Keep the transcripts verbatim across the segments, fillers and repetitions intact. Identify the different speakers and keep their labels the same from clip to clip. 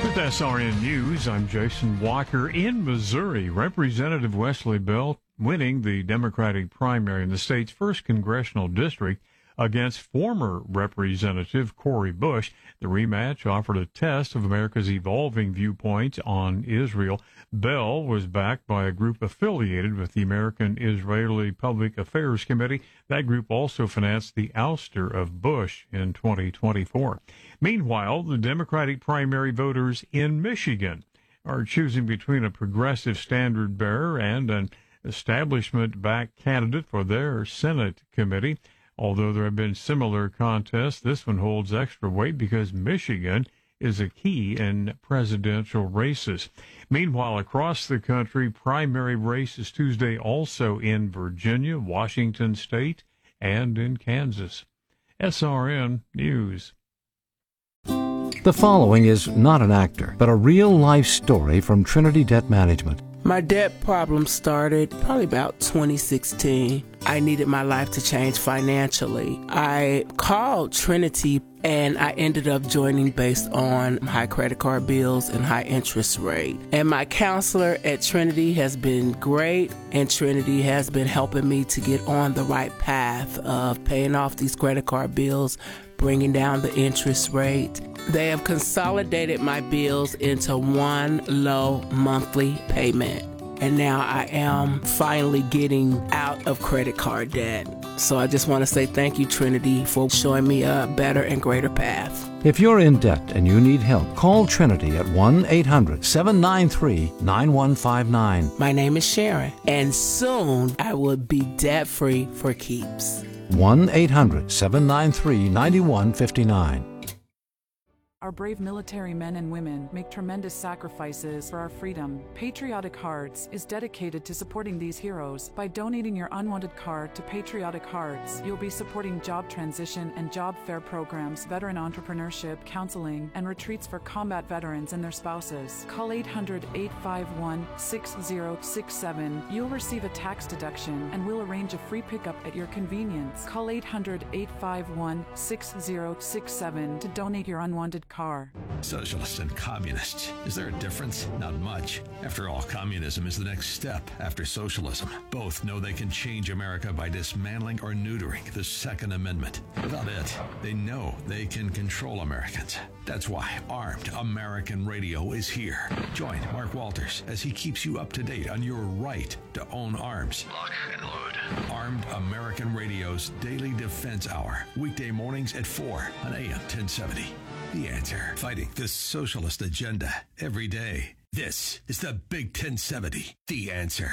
Speaker 1: With S R N News, I'm Jason Walker. In Missouri, Representative Wesley Bell winning the Democratic primary in the state's first congressional district against former Representative Cori Bush. The rematch offered a test of America's evolving viewpoints on Israel. Bell was backed by a group affiliated with the American Israeli Public Affairs Committee. That group also financed the ouster of Bush in twenty twenty-four. Meanwhile, the Democratic primary voters in Michigan are choosing between a progressive standard bearer and an establishment-backed candidate for their Senate committee. Although there have been similar contests, this one holds extra weight because Michigan is a key in presidential races. Meanwhile, across the country, primary races Tuesday also in Virginia, Washington State, and in Kansas. S R N News.
Speaker 2: The following is not an actor, but a real-life story from Trinity Debt Management.
Speaker 3: My debt problem started probably about twenty sixteen. I needed my life to change financially. I called Trinity and I ended up joining based on high credit card bills and high interest rate. And my counselor at Trinity has been great, and Trinity has been helping me to get on the right path of paying off these credit card bills, bringing down the interest rate. They have consolidated my bills into one low monthly payment. And now I am finally getting out of credit card debt. So I just want to say thank you, Trinity, for showing me a better and greater path.
Speaker 2: If you're in debt and you need help, call Trinity at one eight hundred seven nine three nine one five nine.
Speaker 3: My name is Sharon, and soon I will be debt-free for keeps.
Speaker 2: one eight hundred seven nine three nine one five nine.
Speaker 4: Our brave military men and women make tremendous sacrifices for our freedom. Patriotic Hearts is dedicated to supporting these heroes. By donating your unwanted card to Patriotic Hearts, you'll be supporting job transition and job fair programs, veteran entrepreneurship, counseling, and retreats for combat veterans and their spouses. Call eight hundred eight five one six zero six seven. You'll receive a tax deduction and we'll arrange a free pickup at your convenience. Call eight hundred eight five one six zero six seven to donate your unwanted car.
Speaker 5: Socialists and communists. Is there a difference? Not much. After all, communism is the next step after socialism. Both know they can change America by dismantling or neutering the Second Amendment. Without it, they know they can control Americans. That's why Armed American Radio is here. Join Mark Walters as he keeps you up to date on your right to own arms. Lock and load. Armed American Radio's Daily Defense Hour. Weekday mornings at four on A M ten seventy. The Answer. Fighting the socialist agenda every day. This is the Big ten seventy. The Answer.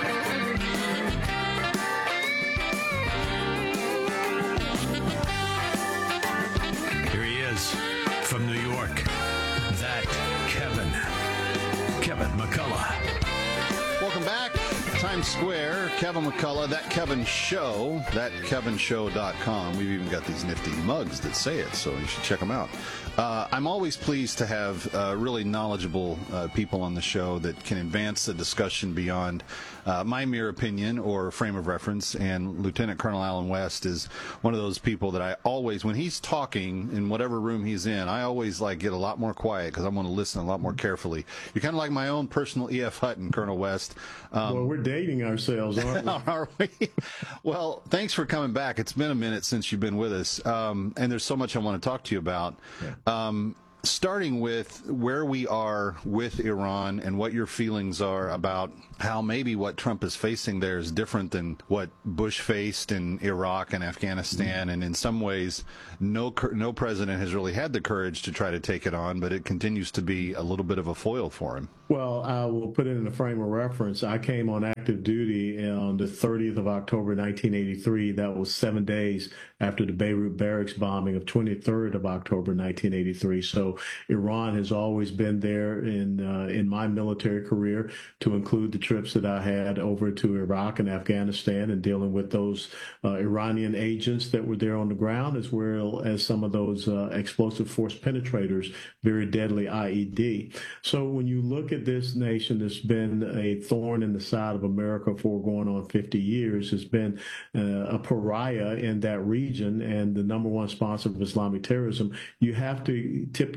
Speaker 5: Here he is from New York. That Kevin. Kevin McCullough.
Speaker 6: Welcome back. Times Square, Kevin McCullough, That Kevin Show, that kevin show dot com. We've even got these nifty mugs that say it, so you should check them out. Uh, I'm always pleased to have uh, really knowledgeable uh, people on the show that can advance the discussion beyond uh, my mere opinion or frame of reference. And Lieutenant Colonel Allen West is one of those people that I always, when he's talking in whatever room he's in, I always like get a lot more quiet because I want to listen a lot more carefully. You're kind of like my own personal E F Hutton, Colonel West. Um,
Speaker 7: well, we're dating ourselves, aren't we?
Speaker 6: Are we? Well, thanks for coming back. It's been a minute since you've been with us, um, and there's so much I want to talk to you about. Yeah. Um, starting with where we are with Iran and what your feelings are about how maybe what Trump is facing there is different than what Bush faced in Iraq and Afghanistan. And in some ways, no no president has really had the courage to try to take it on, but it continues to be a little bit of a foil for him.
Speaker 7: Well, I will put it in a frame of reference. I came on active duty on the thirtieth of October, nineteen eighty-three. That was seven days after the Beirut barracks bombing of twenty-third of October, nineteen eighty-three. So Iran has always been there in uh, in my military career, to include the trips that I had over to Iraq and Afghanistan and dealing with those uh, Iranian agents that were there on the ground, as well as some of those uh, explosive force penetrators, very deadly I E D. So when you look at this nation that's been a thorn in the side of America for going on fifty years, has been uh, a pariah in that region and the number one sponsor of Islamic terrorism, you have to tip your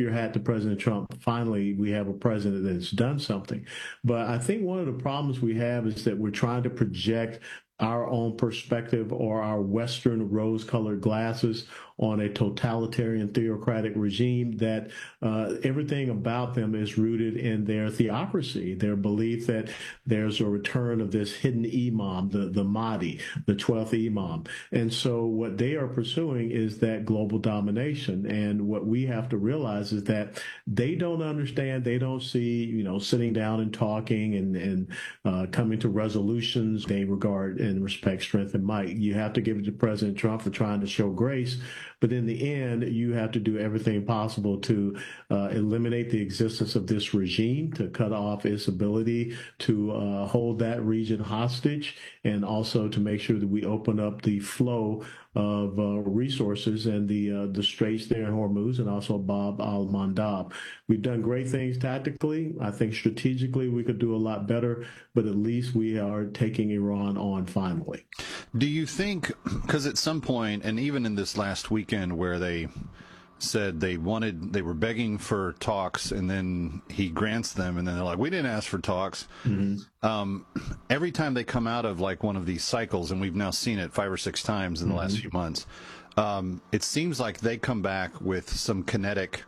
Speaker 7: your hat to President Trump. Finally, we have a president that's done something. But I think one of the problems we have is that we're trying to project our own perspective or our Western rose-colored glasses on a totalitarian theocratic regime that uh, everything about them is rooted in their theocracy, their belief that there's a return of this hidden imam, the, the Mahdi, the twelfth imam. And so what they are pursuing is that global domination. And what we have to realize is that they don't understand, they don't see, you know, sitting down and talking and, and uh, coming to resolutions they regard and respect strength and might. You have to give it to President Trump for trying to show grace. But in the end, you have to do everything possible to uh, eliminate the existence of this regime, to cut off its ability to uh, hold that region hostage, and also to make sure that we open up the flow of uh, resources and the uh, the straits there in Hormuz and also Bab al-Mandab. We've done great things tactically. I think strategically we could do a lot better, but at least we are taking Iran on finally.
Speaker 6: Do you think, because at some point, and even in this last weekend where they said they wanted, they were begging for talks, and then he grants them, and then they're like, we didn't ask for talks. Mm-hmm. Um, every time they come out of like one of these cycles, and we've now seen it five or six times in the mm-hmm. last few months, um, it seems like they come back with some kinetic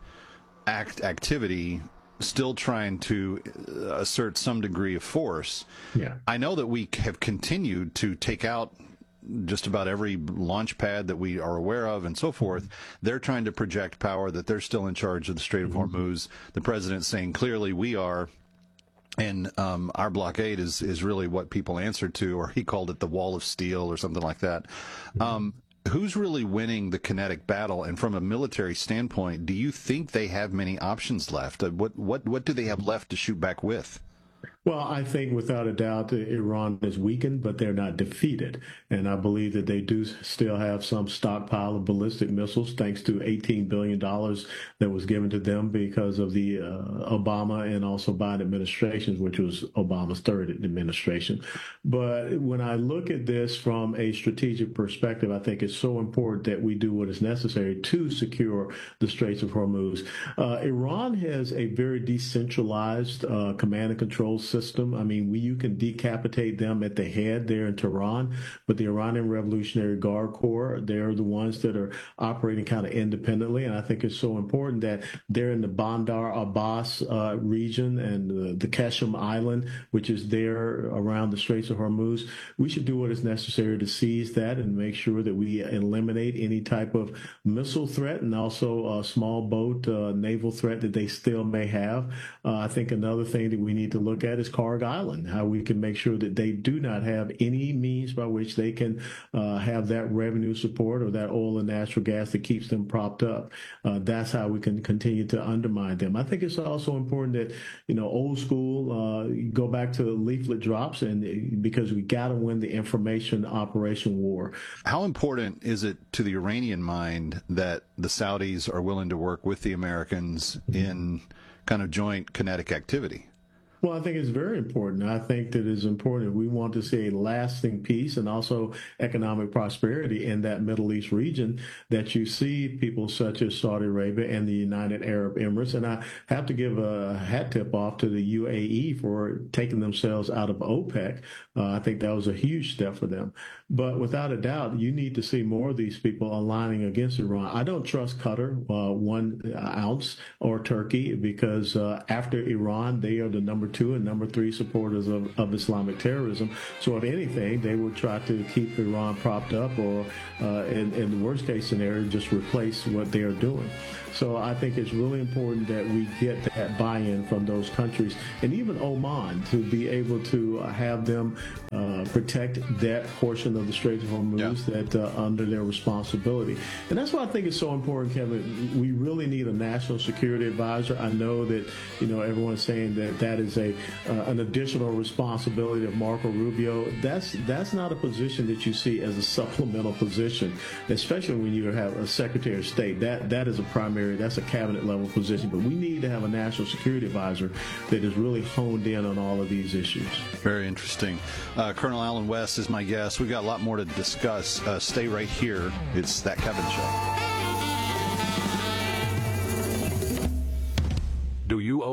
Speaker 6: act activity, still trying to assert some degree of force.
Speaker 7: Yeah.
Speaker 6: I know that we have continued to take out just about every launch pad that we are aware of and so forth. Mm-hmm. They're trying to project power, that they're still in charge of the Strait of mm-hmm. Hormuz. The president's saying clearly we are, and um, our blockade is, is really what people answer to, or he called it the wall of steel or something like that. Mm-hmm. Um, who's really winning the kinetic battle? And from a military standpoint, do you think they have many options left? What, what, what do they have left to shoot back with?
Speaker 7: Well, I think without a doubt Iran is weakened, but they're not defeated. And I believe that they do still have some stockpile of ballistic missiles, thanks to eighteen billion dollars that was given to them because of the uh, Obama and also Biden administrations, which was Obama's third administration. But when I look at this from a strategic perspective, I think it's so important that we do what is necessary to secure the Straits of Hormuz. Uh, Iran has a very decentralized uh, command and control system. I mean, we, you can decapitate them at the head there in Tehran, but the Iranian Revolutionary Guard Corps, they're the ones that are operating kind of independently. And I think it's so important that they're in the Bandar Abbas uh, region and uh, the Qasem Island, which is there around the Straits of Hormuz. We should do what is necessary to seize that and make sure that we eliminate any type of missile threat and also a small boat uh, naval threat that they still may have. Uh, I think another thing that we need to look at is Karg Island, how we can make sure that they do not have any means by which they can uh, have that revenue support or that oil and natural gas that keeps them propped up. Uh, that's how we can continue to undermine them. I think it's also important that, you know, old school, uh, go back to leaflet drops, and because we got to win the information operation war.
Speaker 6: How important is it to the Iranian mind that the Saudis are willing to work with the Americans in kind of joint kinetic activity?
Speaker 7: Well, I think it's very important. I think that it's important. We want to see a lasting peace and also economic prosperity in that Middle East region, that you see people such as Saudi Arabia and the United Arab Emirates. And I have to give a hat tip off to the U A E for taking themselves out of OPEC. Uh, I think that was a huge step for them. But without a doubt, you need to see more of these people aligning against Iran. I don't trust Qatar uh, one ounce or Turkey, because uh, after Iran, they are the number two and number three supporters of, of Islamic terrorism. So if anything, they would try to keep Iran propped up, or uh, in, in the worst case scenario, just replace what they are doing. So I think it's really important that we get that buy-in from those countries, and even Oman, to be able to have them uh, protect that portion of the Strait of Hormuz yeah. that uh, under their responsibility. And that's why I think it's so important, Kevin. We really need a national security advisor. I know that, you know, everyone's saying that that is a uh, an additional responsibility of Marco Rubio. That's that's not a position that you see as a supplemental position, especially when you have a Secretary of State. That that is a primary. That's a cabinet level position, but we need to have a national security advisor that is really honed in on all of these issues.
Speaker 6: Very interesting. Uh, Colonel Allen West is my guest. We've got a lot more to discuss. Uh, stay right here. It's That Kevin Show.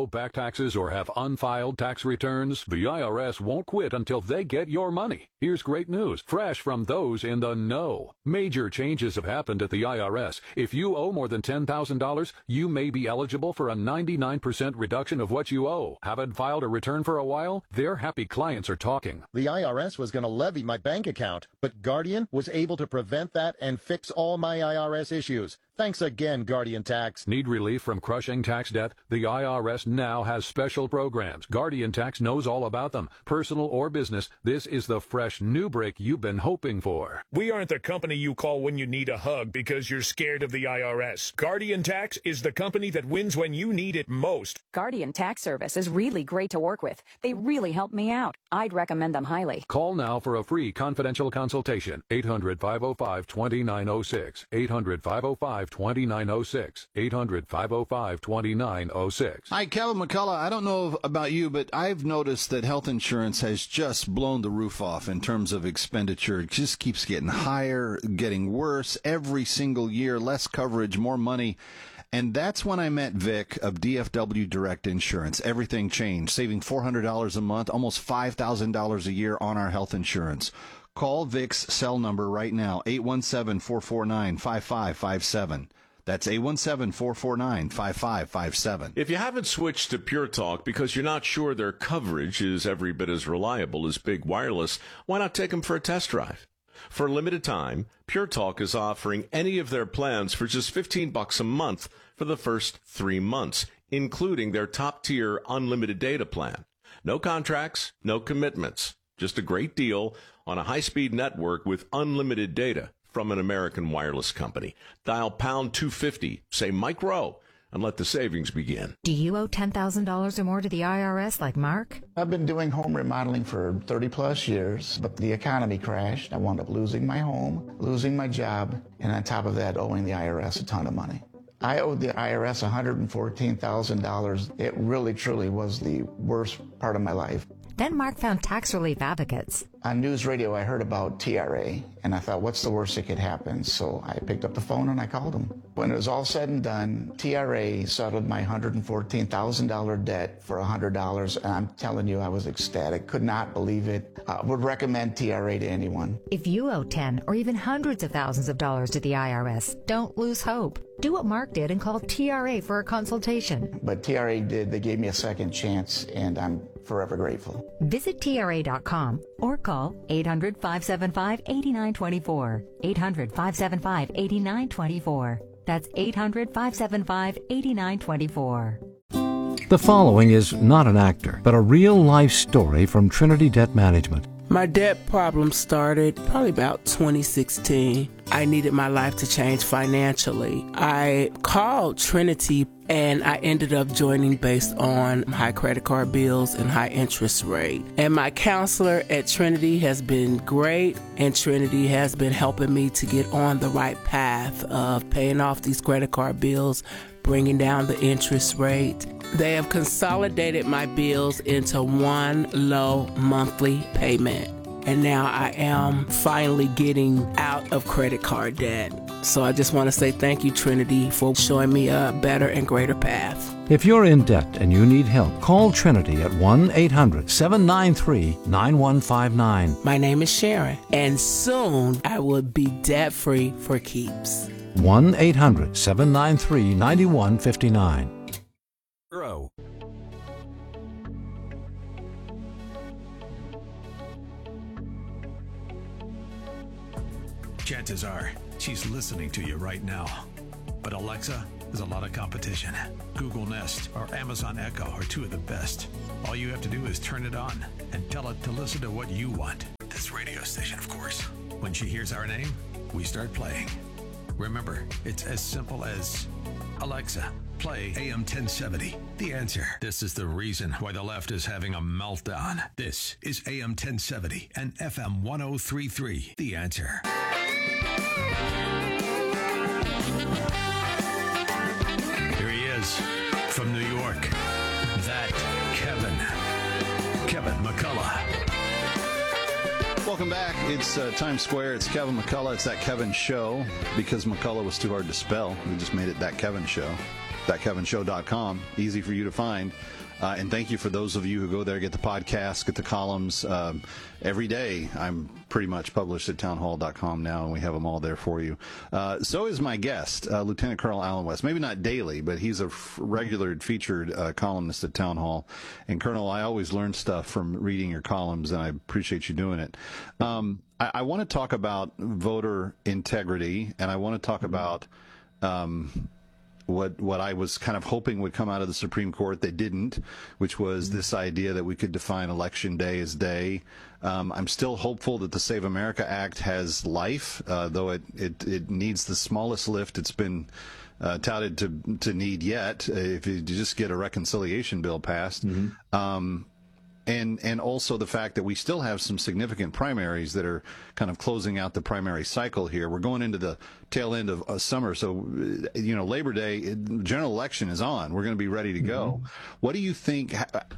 Speaker 8: owe back taxes or have unfiled tax returns? The I R S won't quit until they get your money. Here's great news, fresh from those in the know. Major changes have happened at the I R S. If you owe more than ten thousand dollars, you may be eligible for a ninety-nine percent reduction of what you owe. Haven't filed a return for a while? Their happy clients are talking.
Speaker 9: The I R S was going to levy my bank account, but Guardian was able to prevent that and fix all my I R S issues. Thanks again, Guardian Tax.
Speaker 8: Need relief from crushing tax debt? The I R S now has special programs. Guardian Tax knows all about them. Personal or business, this is the fresh new break you've been hoping for.
Speaker 10: We aren't the company you call when you need a hug because you're scared of the I R S. Guardian Tax is the company that wins when you need it most.
Speaker 11: Guardian Tax Service is really great to work with. They really helped me out. I'd recommend them highly.
Speaker 8: Call now for a free confidential consultation. eight hundred, five oh five, two nine oh six. eight hundred, five oh five, two nine oh six. eight hundred, five oh five, two nine oh six.
Speaker 6: Hi, Kevin McCullough. I don't know about you, but I've noticed that health insurance has just blown the roof off in terms of expenditure. It just keeps getting higher, getting worse every single year, less coverage, more money. And that's when I met Vic of D F W Direct Insurance. Everything changed, saving four hundred dollars a month, almost five thousand dollars a year on our health insurance. Call Vic's cell number right now, eight one seven, four four nine, five five five seven. That's eight one seven, four four nine, five five five seven.
Speaker 12: If you haven't switched to Pure Talk because you're not sure their coverage is every bit as reliable as Big Wireless, why not take them for a test drive? For a limited time, Pure Talk is offering any of their plans for just fifteen bucks a month for the first three months, including their top-tier unlimited data plan. No contracts, no commitments, just a great deal on a high-speed network with unlimited data from an American wireless company. Dial pound two fifty, say Mike Rowe, and let the savings begin.
Speaker 13: Do you owe ten thousand dollars or more to the I R S like Mark?
Speaker 14: I've been doing home remodeling for thirty plus years, but the economy crashed. I wound up losing my home, losing my job, and on top of that, owing the I R S a ton of money. I owed the I R S one hundred fourteen thousand dollars. It really, truly was the worst part of my life.
Speaker 13: Then Mark found Tax Relief Advocates.
Speaker 14: On news radio, I heard about T R A, and I thought, what's the worst that could happen? So I picked up the phone and I called them. When it was all said and done, T R A settled my one hundred fourteen thousand dollars debt for one hundred dollars, and I'm telling you, I was ecstatic. Could not believe it. I would recommend T R A to anyone.
Speaker 13: If you owe ten or even hundreds of thousands of dollars to the I R S, don't lose hope. Do what Mark did and call T R A for a consultation.
Speaker 14: But T R A did. They gave me a second chance, and I'm forever grateful.
Speaker 13: Visit T R A dot com or call eight hundred, five seven five, eight nine two four. eight hundred, five seven five, eight nine two four. That's eight hundred, five seven five, eight nine two four.
Speaker 2: The following is not an actor, but a real-life story from Trinity Debt Management.
Speaker 3: My debt problem started probably about twenty sixteen. I needed my life to change financially. I called Trinity and I ended up joining based on high credit card bills and high interest rate. And my counselor at Trinity has been great, and Trinity has been helping me to get on the right path of paying off these credit card bills, bringing down the interest rate. They have consolidated my bills into one low monthly payment. And now I am finally getting out of credit card debt. So I just want to say thank you, Trinity, for showing me a better and greater path.
Speaker 2: If you're in debt and you need help, call Trinity at one eight hundred, seven nine three, nine one five nine.
Speaker 3: My name is Sharon, and soon I will be debt-free for keeps.
Speaker 2: one eight hundred, seven nine three, nine one five nine.
Speaker 5: Grow. Chances are she's listening to you right now. But Alexa, there's a lot of competition. Google Nest or Amazon Echo are two of the best. All you have to do is turn it on and tell it to listen to what you want. This radio station, of course. When she hears our name, we start playing. Remember, it's as simple as, Alexa, play A M ten seventy. The Answer. This is the reason why the left is having a meltdown. This is A M ten seventy and F M one oh three point three. The Answer. Here he is from New York. That Kevin. Kevin McCullough.
Speaker 6: Welcome back. It's uh, Times Square. It's Kevin McCullough. It's That Kevin Show. Because McCullough was too hard to spell, we just made it That Kevin Show. that kevin show dot com. Easy for you to find. Uh, and thank you for those of you who go there, get the podcast, get the columns. Um, every day, I'm pretty much published at town hall dot com now, and we have them all there for you. Uh, so is my guest, uh, Lieutenant Colonel Allen West. Maybe not daily, but he's a f- regular featured uh, columnist at Town Hall. And, Colonel, I always learn stuff from reading your columns, and I appreciate you doing it. Um, I, I want to talk about voter integrity, and I want to talk about um, what what I was kind of hoping would come out of the Supreme Court that didn't, which was this idea that we could define Election Day as day. Um, I'm still hopeful that the Save America Act has life, uh, though it, it, it needs the smallest lift it's been uh, touted to to need yet, if you just get a reconciliation bill passed. Mm-hmm. Um, And and also the fact that we still have some significant primaries that are kind of closing out the primary cycle here. We're going into the tail end of uh, summer, so, you know, Labor Day, it, general election is on. We're going to be ready to go. Mm-hmm. What do you think,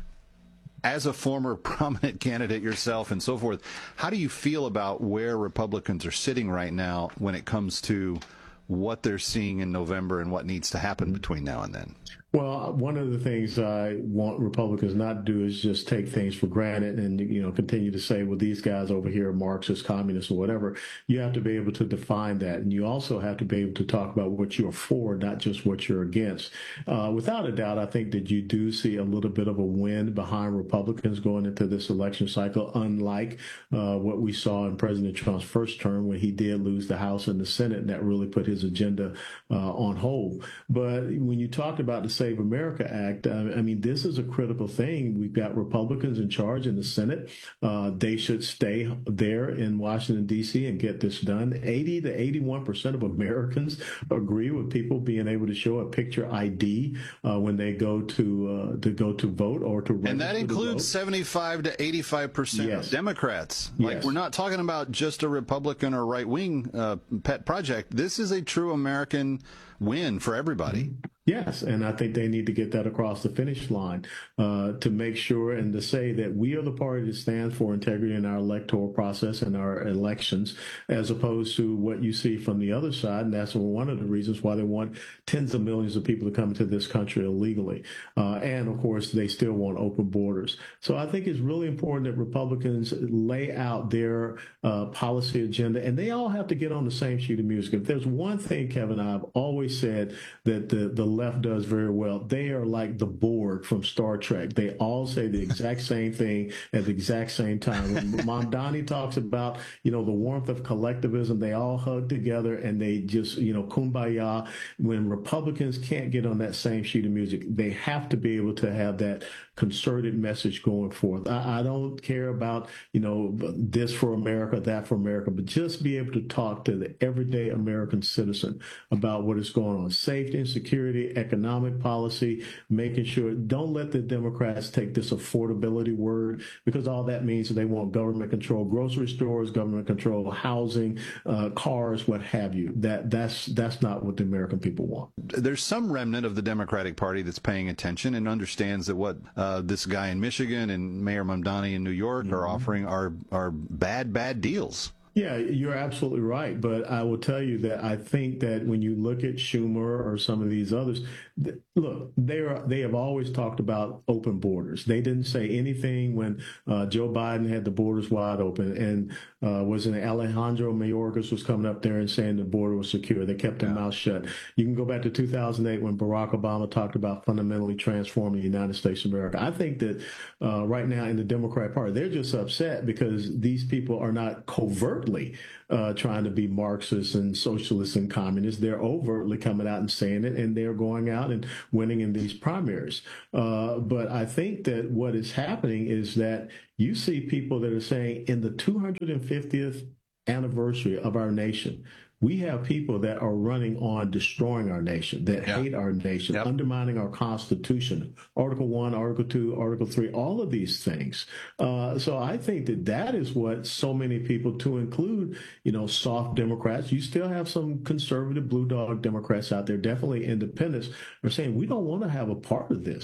Speaker 6: as a former prominent candidate yourself and so forth, how do you feel about where Republicans are sitting right now when it comes to what they're seeing in November and what needs to happen between now and then?
Speaker 7: Well, one of the things I want Republicans not to do is just take things for granted and, you know, continue to say, well, these guys over here are Marxist, communists, or whatever. You have to be able to define that. And you also have to be able to talk about what you're for, not just what you're against. Uh, without a doubt, I think that you do see a little bit of a wind behind Republicans going into this election cycle, unlike uh, what we saw in President Trump's first term when he did lose the House and the Senate, and that really put his agenda uh, on hold. But when you talked about the Save America Act, I mean, this is a critical thing. We've got Republicans in charge in the Senate. Uh, they should stay there in Washington, D C and get this done. eighty to eighty-one percent of Americans agree with people being able to show a picture I D uh, when they go to uh, to go to vote or to register.
Speaker 6: And that includes seventy-five to eighty-five percent
Speaker 7: yes.
Speaker 6: of Democrats. Like,
Speaker 7: yes.
Speaker 6: We're not talking about just a Republican or right-wing uh, pet project. This is a true American win for everybody.
Speaker 7: Yes, and I think they need to get that across the finish line uh, to make sure and to say that we are the party that stands for integrity in our electoral process and our elections, as opposed to what you see from the other side. And that's one of the reasons why they want tens of millions of people to come into this country illegally. Uh, and, of course, they still want open borders. So I think it's really important that Republicans lay out their uh, policy agenda, and they all have to get on the same sheet of music. If there's one thing, Kevin, I've always said that the, the left does very well. They are like the Borg from Star Trek. They all say the exact same thing at the exact same time. When Mamdani talks about, you know, the warmth of collectivism, they all hug together and they just, you know, kumbaya. When Republicans can't get on that same sheet of music, they have to be able to have that concerted message going forth. I, I don't care about, you know, this for America, that for America, but just be able to talk to the everyday American citizen about what is going on. Safety and security, economic policy, making sure, don't let the Democrats take this affordability word, because all that means is they want government control grocery stores, government control housing, uh, cars, what have you. That that's that's not what the American people want.
Speaker 6: There's some remnant of the Democratic Party that's paying attention and understands that what uh, this guy in Michigan and Mayor Mamdani in New York mm-hmm. are offering are are bad, bad deals.
Speaker 7: Yeah, you're absolutely right. But I will tell you that I think that when you look at Schumer or some of these others, th- look, they are they have always talked about open borders. They didn't say anything when uh, Joe Biden had the borders wide open and uh, was in Alejandro Mayorkas was coming up there and saying the border was secure. They kept their yeah. mouth shut. You can go back to two thousand eight when Barack Obama talked about fundamentally transforming the United States of America. I think that uh, right now in the Democratic Party, they're just upset because these people are not covertly Uh, trying to be Marxists and socialists and communists. They're overtly coming out and saying it, and they're going out and winning in these primaries. Uh, but I think that what is happening is that you see people that are saying in the two hundred fiftieth anniversary of our nation, we have people that are running on destroying our nation, that yep. hate our nation, yep. undermining our Constitution, Article one, Article two, Article three, all of these things. Uh, so I think that that is what so many people, to include, you know, soft Democrats, you still have some conservative blue dog Democrats out there, definitely independents, are saying we don't want to have a part of this.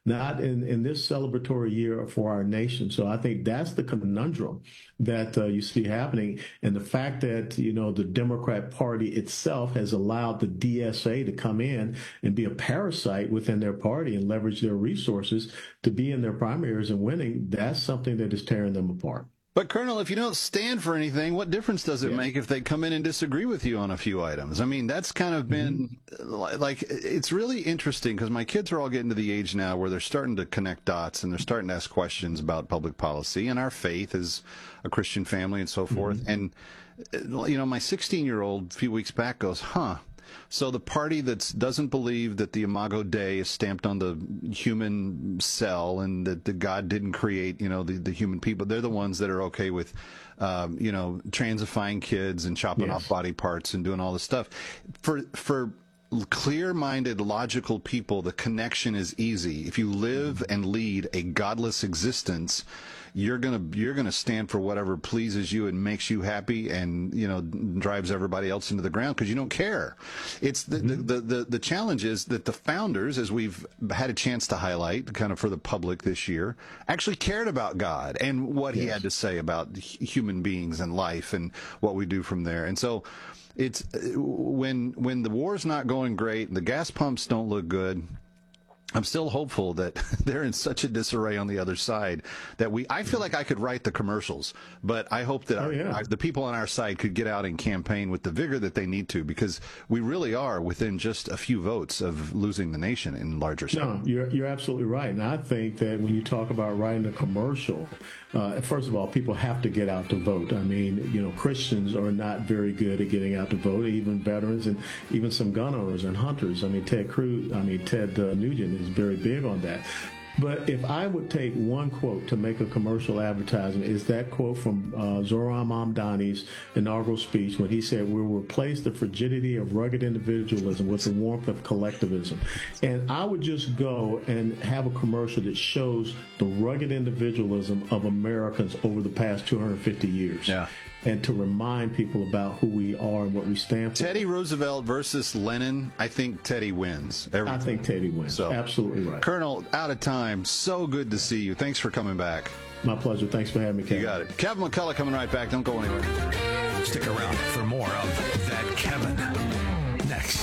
Speaker 7: not in, in this celebratory year for our nation. So I think that's the conundrum that uh, you see happening. And the fact that, you know, the Democrat Party itself has allowed the D S A to come in and be a parasite within their party and leverage their resources to be in their primaries and winning, that's something that is tearing them apart.
Speaker 6: But, Colonel, if you don't stand for anything, what difference does it yeah. make if they come in and disagree with you on a few items? I mean, that's kind of been, mm-hmm. like, it's really interesting because my kids are all getting to the age now where they're starting to connect dots and they're starting to ask questions about public policy and our faith as a Christian family and so forth. Mm-hmm. And, you know, my sixteen-year-old a few weeks back goes, huh, so the party that doesn't believe that the Imago Dei is stamped on the human cell and that the God didn't create, you know, the, the human people, they're the ones that are okay with, um, you know, transifying kids and chopping yes. off body parts and doing all this stuff. For for clear-minded, logical people, the connection is easy. If you live and lead a godless existence, you're gonna you're gonna stand for whatever pleases you and makes you happy, and you know drives everybody else into the ground because you don't care. It's the, mm-hmm. the, the the the challenge is that the founders, as we've had a chance to highlight, kind of for the public this year, actually cared about God and what yes. He had to say about human beings and life and what we do from there. And so, it's when when the war's not going great, and the gas pumps don't look good, I'm still hopeful that they're in such a disarray on the other side that we, I feel like I could write the commercials, but I hope that
Speaker 7: oh,
Speaker 6: our,
Speaker 7: yeah.
Speaker 6: our, the people on our side could get out and campaign with the vigor that they need to, because we really are within just a few votes of losing the nation in larger scale.
Speaker 7: No, you're, you're absolutely right. And I think that when you talk about writing a commercial, uh, first of all, people have to get out to vote. I mean, you know, Christians are not very good at getting out to vote, even veterans and even some gun owners and hunters. I mean, Ted Cruz, I mean, Ted uh, Nugent is very big on that. But if I would take one quote to make a commercial advertisement, is that quote from uh, Zoran Mamdani's inaugural speech when he said, "We'll replace the frigidity of rugged individualism with the warmth of collectivism." And I would just go and have a commercial that shows the rugged individualism of Americans over the past two hundred fifty years.
Speaker 6: Yeah.
Speaker 7: And to remind people about who we are and what we stand for.
Speaker 6: Teddy Roosevelt versus Lenin, I think Teddy wins. Every
Speaker 7: I think Teddy wins. So, absolutely right.
Speaker 6: Colonel, out of time. So good to see you. Thanks for coming back.
Speaker 7: My pleasure. Thanks for having me, Kevin.
Speaker 6: You got it. Kevin McCullough coming right back. Don't go anywhere.
Speaker 5: Stick around for more of That Kevin. Next.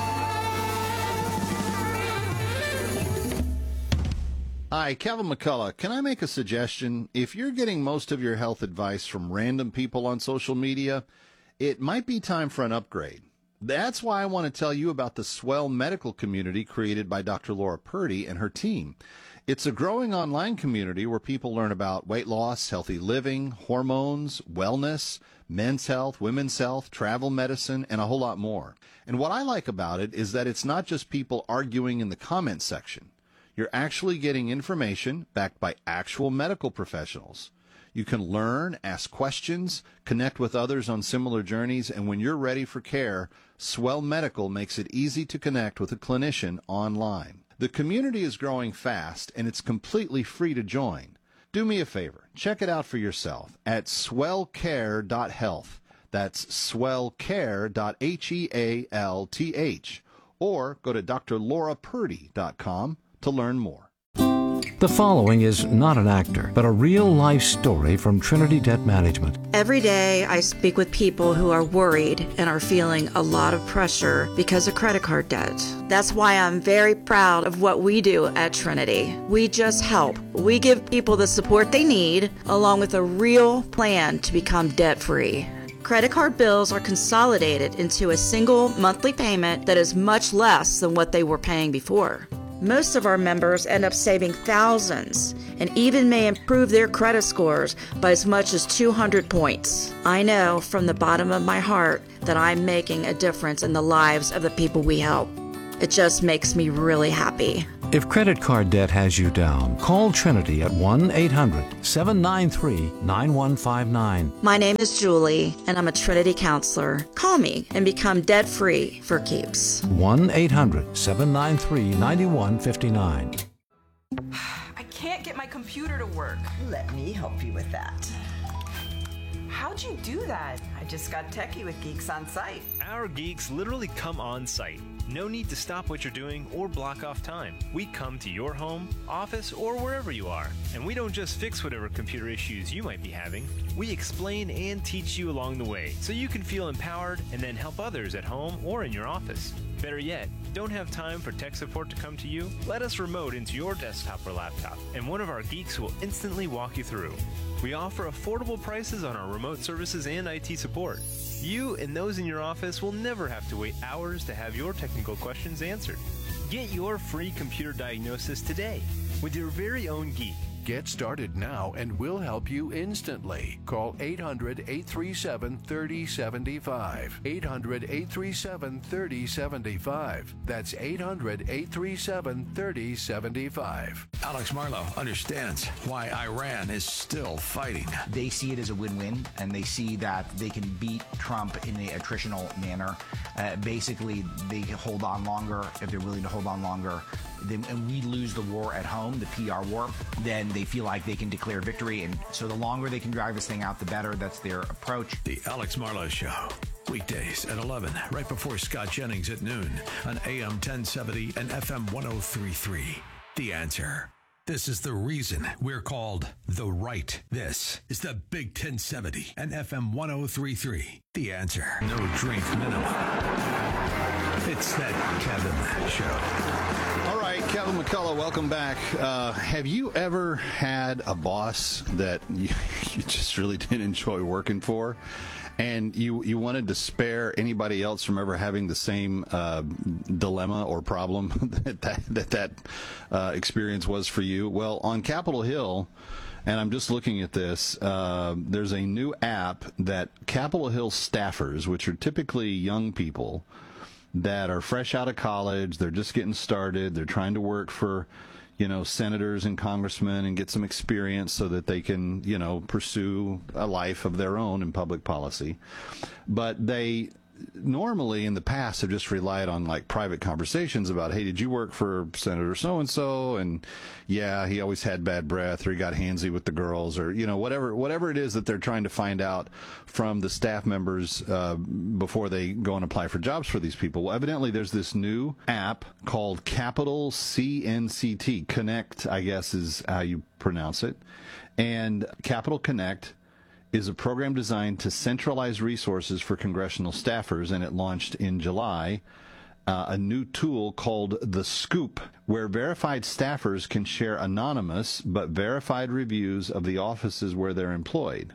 Speaker 6: Hi, Kevin McCullough. Can I make a suggestion? If you're getting most of your health advice from random people on social media, it might be time for an upgrade. That's why I want to tell you about the Swell Medical community created by Doctor Laura Purdy and her team. It's a growing online community where people learn about weight loss, healthy living, hormones, wellness, men's health, women's health, travel medicine, and a whole lot more. And what I like about it is that it's not just people arguing in the comment section. You're actually getting information backed by actual medical professionals. You can learn, ask questions, connect with others on similar journeys, and when you're ready for care, Swell Medical makes it easy to connect with a clinician online. The community is growing fast, and it's completely free to join. Do me a favor. Check it out for yourself at swell care dot health. That's swell care dot health. Or go to d r laura purdy dot com to learn more.
Speaker 2: The following is not an actor, but a real-life story from Trinity Debt Management.
Speaker 15: Every day I speak with people who are worried and are feeling a lot of pressure because of credit card debt. That's why I'm very proud of what we do at Trinity. We just help. We give people the support they need, along with a real plan to become debt-free. Credit card bills are consolidated into a single monthly payment that is much less than what they were paying before. Most of our members end up saving thousands and even may improve their credit scores by as much as two hundred points. I know from the bottom of my heart that I'm making a difference in the lives of the people we help. It just makes me really happy.
Speaker 2: If credit card debt has you down, call Trinity at one eight hundred seven nine three nine one five nine.
Speaker 15: My name is Julie, and I'm a Trinity counselor. Call me and become debt-free for keeps.
Speaker 2: one eight hundred seven nine three nine one five nine.
Speaker 16: I can't get my computer to work.
Speaker 17: Let me help you with that.
Speaker 16: How'd you do that?
Speaker 17: I just got techie with Geeks on Site.
Speaker 18: Our geeks literally come on site. No need to stop what you're doing or block off time. We come to your home, office, or wherever you are. And we don't just fix whatever computer issues you might be having. We explain and teach you along the way so you can feel empowered and then help others at home or in your office. Better yet, don't have time for tech support to come to you? Let us remote into your desktop or laptop, and one of our geeks will instantly walk you through. We offer affordable prices on our remote services and I T support. You and those in your office will never have to wait hours to have your technical questions answered. Get your free computer diagnosis today with your very own geek.
Speaker 19: Get started now and we'll help you instantly. Call eight hundred, eight three seven, three oh seven five. eight hundred, eight three seven, three oh seven five. That's eight hundred, eight three seven, three oh seven five.
Speaker 5: Alex Marlow understands why Iran is still fighting.
Speaker 20: They see it as a win-win, and they see that they can beat Trump in a attritional manner. Uh, basically, they can hold on longer if they're willing to hold on longer. Then, and we lose the war at home, the P R war, then they feel like they can declare victory. And so the longer they can drag this thing out, the better. That's their approach.
Speaker 5: The Alex Marlow Show. Weekdays at eleven, right before Scott Jennings at noon on A M ten seventy and F M one oh three point three. The Answer. This is the reason we're called The Right. This is the Big ten seventy and F M one oh three point three. The Answer. No drink minimum. It's that Kevin Show.
Speaker 6: All right, Kevin McCullough, welcome back. Uh, have you ever had a boss that you, you just really didn't enjoy working for? And you, you wanted to spare anybody else from ever having the same uh, dilemma or problem that that, that, that uh, experience was for you? Well, on Capitol Hill, and I'm just looking at this, uh, there's a new app that Capitol Hill staffers, which are typically young people that are fresh out of college, they're just getting started, they're trying to work for, you know, senators and congressmen and get some experience so that they can, you know, pursue a life of their own in public policy. But they normally in the past have just relied on like private conversations about, hey, did you work for Senator so-and-so? And yeah, he always had bad breath, or he got handsy with the girls, or, you know, whatever, whatever it is that they're trying to find out from the staff members uh, before they go and apply for jobs for these people. Well, evidently there's this new app called Capital C N C T. Connect, I guess is how you pronounce it. And Capital Connect is a program designed to centralize resources for congressional staffers, and it launched in July. Uh, a new tool called The Scoop, where verified staffers can share anonymous but verified reviews of the offices where they're employed.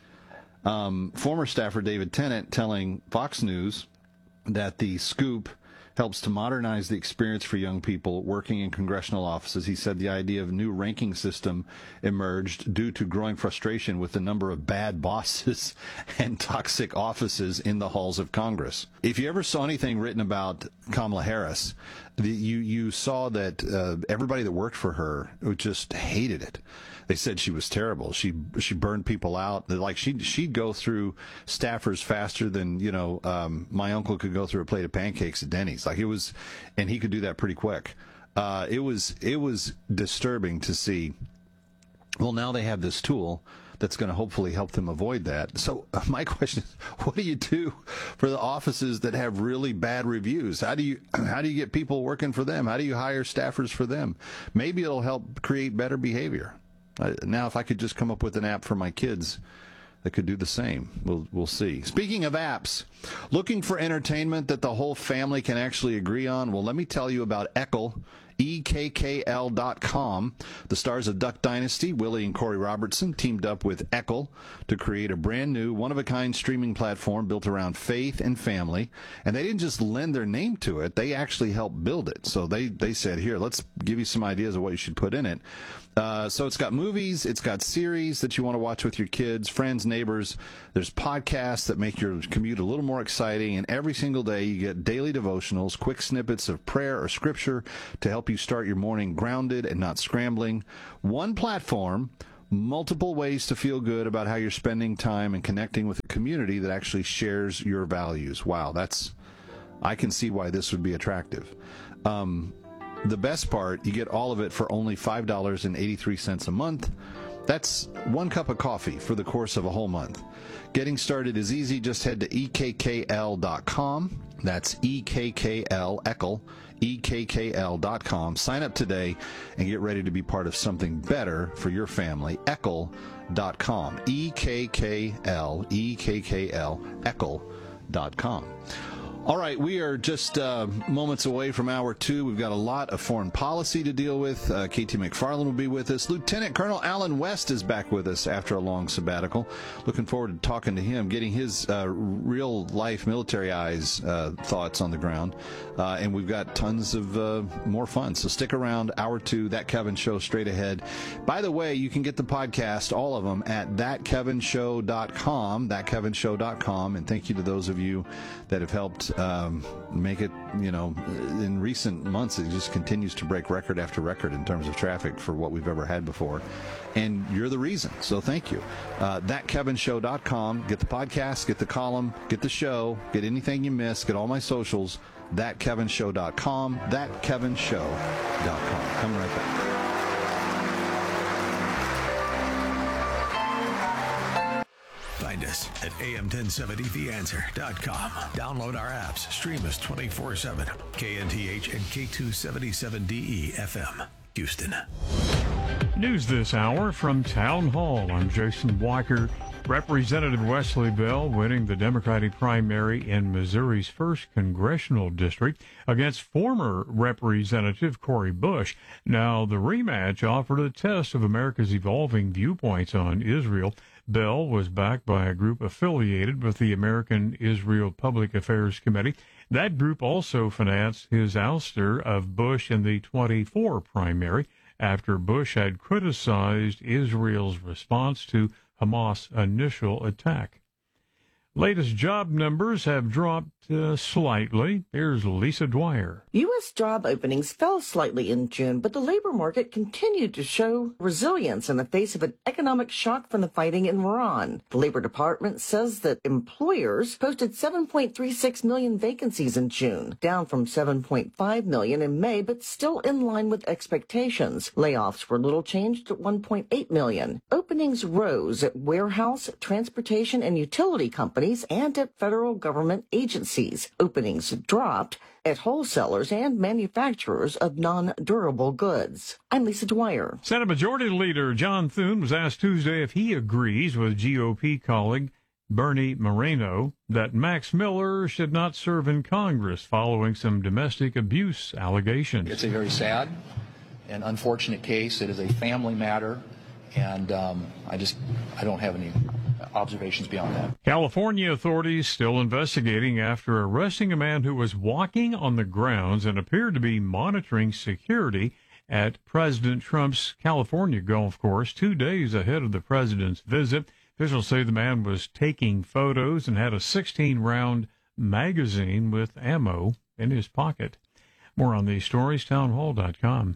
Speaker 6: Um, former staffer David Tennant telling Fox News that The Scoop helps to modernize the experience for young people working in congressional offices. He said the idea of a new ranking system emerged due to growing frustration with the number of bad bosses and toxic offices in the halls of Congress. If you ever saw anything written about Kamala Harris, the, you, you saw that uh, everybody that worked for her just hated it. They said she was terrible. She she burned people out. Like she she'd go through staffers faster than, you know, um, my uncle could go through a plate of pancakes at Denny's. Like it was, and he could do that pretty quick. Uh, it was it was disturbing to see. Well, now they have this tool that's going to hopefully help them avoid that. So uh, my question is, what do you do for the offices that have really bad reviews? How do you how do you get people working for them? How do you hire staffers for them? Maybe it'll help create better behavior. Uh, now, if I could just come up with an app for my kids that could do the same, we'll we'll see. Speaking of apps, looking for entertainment that the whole family can actually agree on? Well, let me tell you about Eckl, E K K L dot com. The stars of Duck Dynasty, Willie and Corey Robertson, teamed up with Eckl to create a brand new, one-of-a-kind streaming platform built around faith and family. And they didn't just lend their name to it, they actually helped build it. So they, they said, here, let's give you some ideas of what you should put in it. Uh, so it's got movies, it's got series that you want to watch with your kids, friends, neighbors. There's podcasts that make your commute a little more exciting, and every single day you get daily devotionals, quick snippets of prayer or scripture to help you start your morning grounded and not scrambling. One platform, multiple ways to feel good about how you're spending time and connecting with a community that actually shares your values. Wow, that's, I can see why this would be attractive. Um, The best part, you get all of it for only five dollars and eighty-three cents a month. That's one cup of coffee for the course of a whole month. Getting started is easy. Just head to E K K L dot com. That's E K K L, Eckel, E K K L dot com. Sign up today and get ready to be part of something better for your family. Eckel dot com. E K K L, E K K L, Eckel dot com. All right, we are just uh, moments away from hour two. We've got a lot of foreign policy to deal with. Uh, K T McFarland will be with us. Lieutenant Colonel Alan West is back with us after a long sabbatical. Looking forward to talking to him, getting his uh, real-life military eyes uh, thoughts on the ground. Uh, and we've got tons of uh, more fun. So stick around. Hour two, That Kevin Show straight ahead. By the way, you can get the podcast, all of them, at that kevin show dot com, that kevin show dot com. And thank you to those of you that have helped Um, make it, you know, in recent months, it just continues to break record after record in terms of traffic for what we've ever had before. And you're the reason. So thank you. Uh, that kevin show dot com. Get the podcast, get the column, get the show, get anything you miss, get all my socials. that kevin show dot com. that kevin show dot com. Coming right back.
Speaker 5: Find us at A M ten seventy the answer dot com. Download our apps. Stream us twenty-four seven. K N T H and K two seventy-seven D E F M, Houston.
Speaker 1: News this hour from Town Hall. I'm Jason Walker. Representative Wesley Bell winning the Democratic primary in Missouri's first congressional district against former Representative Cori Bush. Now, the rematch offered a test of America's evolving viewpoints on Israel. Bell was backed by a group affiliated with the American Israel Public Affairs Committee. That group also financed his ouster of Bush in the twenty-four primary after Bush had criticized Israel's response to Hamas' initial attack. Latest job numbers have dropped uh, slightly. Here's Lisa Dwyer.
Speaker 21: U S job openings fell slightly in June, but the labor market continued to show resilience in the face of an economic shock from the fighting in Iran. The Labor Department says that employers posted seven point three six million vacancies in June, down from seven point five million in May, but still in line with expectations. Layoffs were little changed at one point eight million. Openings rose at warehouse, transportation, and utility companies and at federal government agencies. Openings dropped at wholesalers and manufacturers of non-durable goods. I'm Lisa Dwyer.
Speaker 1: Senate Majority Leader John Thune was asked Tuesday if he agrees with G O P colleague Bernie Moreno that Max Miller should not serve in Congress following some domestic abuse allegations.
Speaker 22: It's a very sad and unfortunate case. It is a family matter, and um, I just I don't have any observations beyond that.
Speaker 1: California authorities still investigating after arresting a man who was walking on the grounds and appeared to be monitoring security at President Trump's California golf course two days ahead of the president's visit. Officials say the man was taking photos and had a sixteen round magazine with ammo in his pocket. More on these stories, town hall dot com.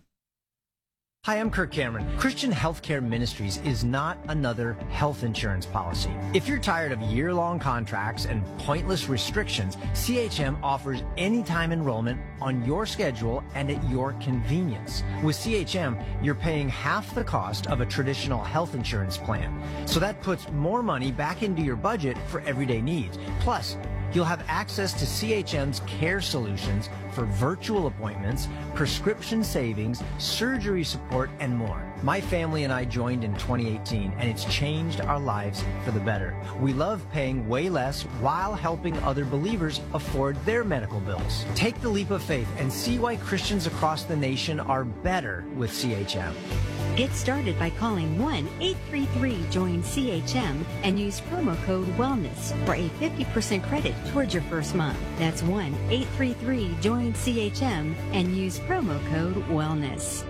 Speaker 23: Hi, I'm Kirk Cameron. Christian Healthcare Ministries is not another health insurance policy. If you're tired of year-long contracts and pointless restrictions, C H M offers anytime enrollment on your schedule and at your convenience. With C H M, you're paying half the cost of a traditional health insurance plan. So that puts more money back into your budget for everyday needs. Plus, you'll have access to C H M's care solutions for virtual appointments, prescription savings, surgery support, and more. My family and I joined in twenty eighteen, and it's changed our lives for the better. We love paying way less while helping other believers afford their medical bills. Take the leap of faith and see why Christians across the nation are better with C H M.
Speaker 24: Get started by calling one eight three three join C H M and use promo code WELLNESS for a fifty percent credit towards your first month. That's one eight three three join C H M and use promo code WELLNESS.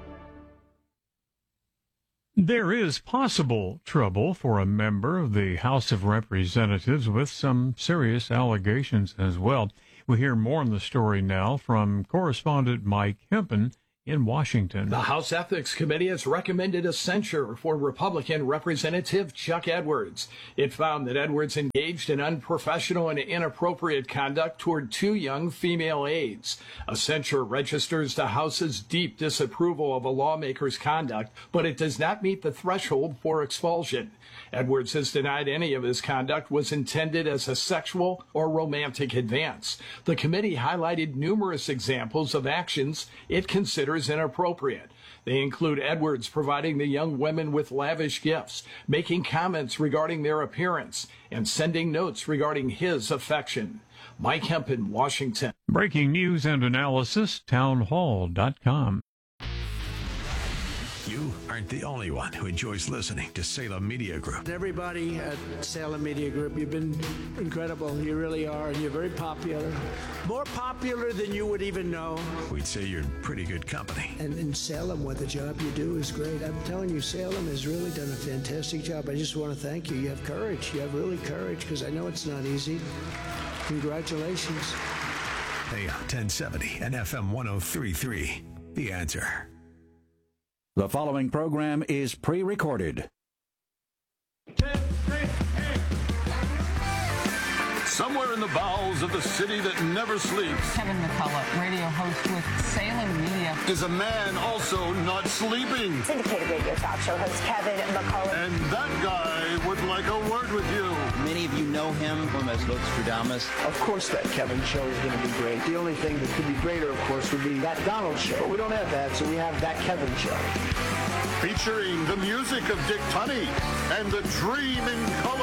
Speaker 1: There is possible trouble for a member of the House of Representatives with some serious allegations as well. We hear more on the story now from correspondent Mike Hempen in Washington.
Speaker 4: The House Ethics Committee has recommended a censure for Republican Representative Chuck Edwards. It found that Edwards engaged in unprofessional and inappropriate conduct toward two young female aides. A censure registers the House's deep disapproval of a lawmaker's conduct, but it does not meet the threshold for expulsion. Edwards has denied any of his conduct was intended as a sexual or romantic advance. The committee highlighted numerous examples of actions it considers inappropriate. They include Edwards providing the young women with lavish gifts, making comments regarding their appearance, and sending notes regarding his affection. Mike Hempen, Washington.
Speaker 1: Breaking news and analysis, townhall dot com.
Speaker 5: You aren't the only one who enjoys listening to Salem Media Group.
Speaker 9: Everybody at Salem Media Group, you've been incredible. You really are, and you're very popular. More popular than you would even know.
Speaker 5: We'd say you're in pretty good company.
Speaker 9: And in Salem, what the job you do is great. I'm telling you, Salem has really done a fantastic job. I just want to thank you. You have courage. You have really courage, because I know it's not easy. Congratulations.
Speaker 5: A M ten seventy and F M one oh three point three. The Answer.
Speaker 10: The following program is pre-recorded.
Speaker 11: Somewhere in the bowels of the city that never sleeps,
Speaker 25: Kevin McCullough, radio host with Salem Media,
Speaker 11: is a man also not sleeping.
Speaker 26: Syndicated radio talk show host Kevin McCullough.
Speaker 11: And that guy would like a word with you.
Speaker 27: Many of you know him from as Nostradamus.
Speaker 9: Of course that Kevin show is going to be great. The only thing that could be greater, of course, would be that Donald show. But we don't have that, so we have that Kevin show.
Speaker 11: Featuring the music of Dick Tunney and the Dream in Color.